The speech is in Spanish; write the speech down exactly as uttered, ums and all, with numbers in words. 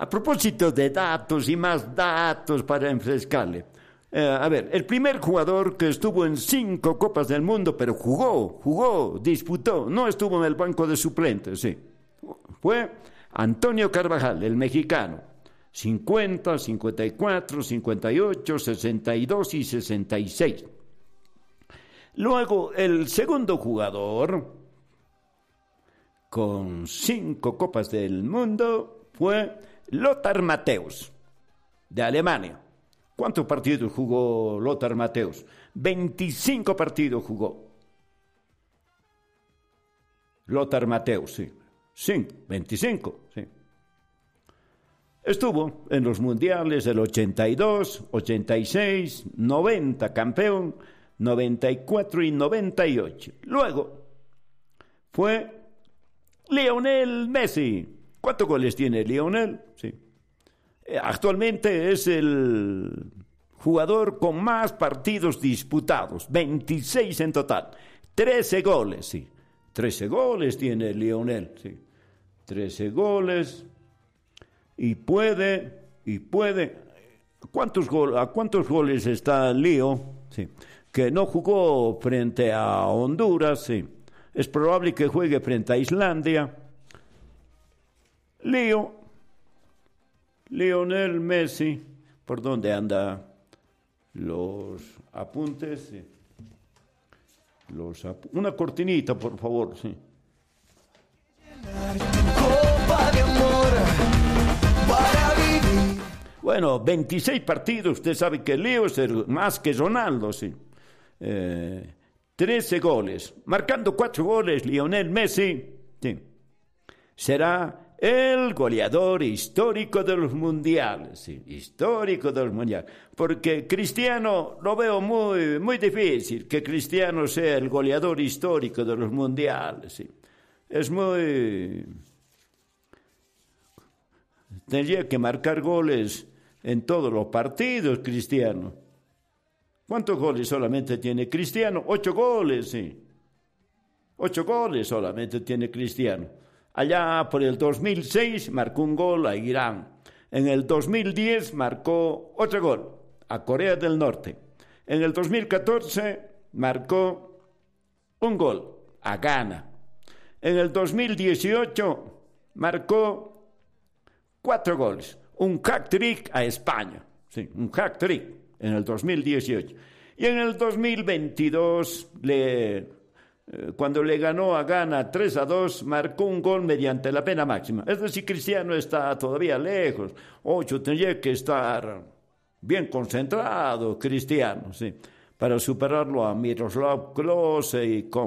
A propósito de datos y más datos para enfrescarle. Eh, a ver, el primer jugador que estuvo en cinco Copas del Mundo, pero jugó, jugó, disputó, no estuvo en el banco de suplentes, sí. Fue Antonio Carvajal, el mexicano. cincuenta, cincuenta y cuatro, cincuenta y ocho, sesenta y dos y sesenta y seis. Luego, el segundo jugador con cinco Copas del Mundo fue Lothar Matthäus, de Alemania. ¿Cuántos partidos jugó Lothar Matthäus? veinticinco partidos jugó. Lothar Matthäus, sí. Sí, veinticinco, sí. Estuvo en los mundiales del ochenta y dos, ochenta y seis, noventa campeón, noventa y cuatro y noventa y ocho. Luego fue Lionel Messi. ¿Cuántos goles tiene Lionel? Sí. Actualmente es el jugador con más partidos disputados, veintiséis en total, trece goles, sí, trece goles tiene Lionel, sí, trece goles, y puede, y puede, ¿cuántos gol, ¿a cuántos goles está Leo? Sí, que no jugó frente a Honduras, sí, es probable que juegue frente a Islandia. Leo Lionel Messi, ¿por dónde anda los apuntes? Sí. Los ap- Una cortinita, por favor, sí. Bueno, veintiséis partidos, usted sabe que Leo es el más que Ronaldo, sí. Eh, trece goles, marcando cuatro goles, Lionel Messi, sí. Será el goleador histórico de los mundiales, sí, histórico de los mundiales, porque Cristiano lo veo muy, muy difícil que Cristiano sea el goleador histórico de los mundiales, sí. Es muy... Tendría que marcar goles en todos los partidos, Cristiano. ¿Cuántos goles solamente tiene Cristiano? Ocho goles, sí. Ocho goles solamente tiene Cristiano. Allá por el dos mil seis marcó un gol a Irán. En el dos mil diez marcó otro gol a Corea del Norte. En el dos mil catorce marcó un gol a Ghana. En el dos mil dieciocho marcó cuatro goles. Un hat-trick a España. Sí, un hat-trick en el dos mil dieciocho. Y en el dos mil veintidós le... cuando le ganó a Ghana tres a dos, marcó un gol mediante la pena máxima. Es decir, Cristiano está todavía lejos. Ocho, tendría que estar bien concentrado, Cristiano, sí, para superarlo a Miroslav Klose y con